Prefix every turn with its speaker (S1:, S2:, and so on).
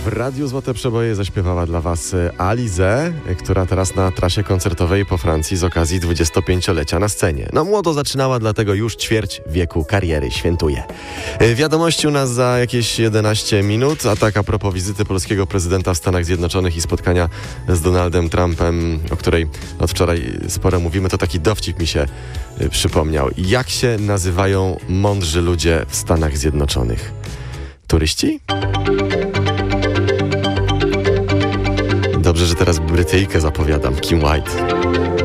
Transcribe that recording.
S1: Radiu Złote Przeboje zaśpiewała dla Was Alizée, która teraz na trasie koncertowej po Francji z okazji 25-lecia na scenie. No młodo zaczynała, dlatego już ćwierć wieku kariery świętuje. Wiadomości u nas za jakieś 11 minut, a tak a propos wizyty polskiego prezydenta w Stanach Zjednoczonych i spotkania z Donaldem Trumpem, o której od wczoraj sporo mówimy, to taki dowcip mi się przypomniał. Jak się nazywają mądrzy ludzie w Stanach Zjednoczonych? Turyści? Dobrze, że teraz Brytyjkę zapowiadam, Kim White.